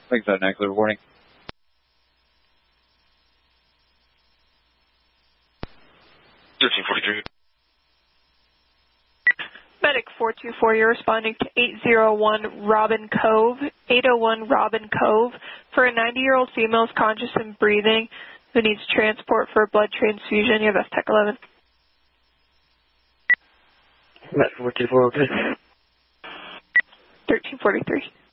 Thanks, that next clear warning. Medic 424, you're responding to 801 Robin Cove, 801 Robin Cove, for a 90-year-old female who's conscious and breathing who needs transport for a blood transfusion. You have Tech 11. Medic 424, okay. 1343.